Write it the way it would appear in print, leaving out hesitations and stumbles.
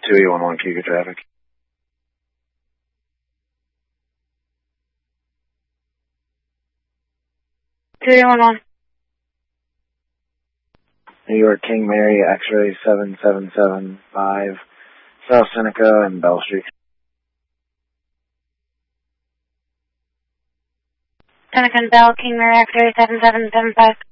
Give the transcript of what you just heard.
2811 Kega traffic. 2811. New York King Mary, X-ray 7775, South Seneca and Bell Street. Seneca and Bell, King Mary, X-ray 7775.